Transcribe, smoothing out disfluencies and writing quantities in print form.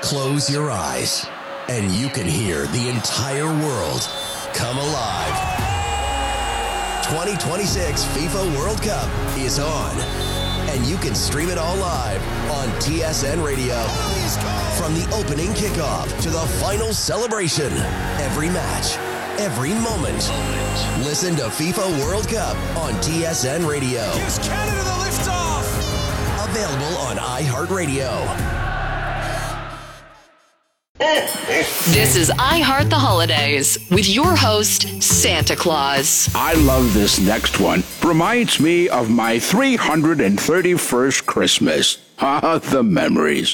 Close your eyes, and you can hear the entire world come alive. 2026 FIFA World Cup is on, and you can stream it all live on TSN Radio. From the opening kickoff to the final celebration, every match, every moment. Listen to FIFA World Cup on TSN Radio. Gives Canada the lift-off! Available on iHeartRadio. This is iHeart the Holidays with your host, Santa Claus. I love this next one. Reminds me of my 331st Christmas. Ah, the memories.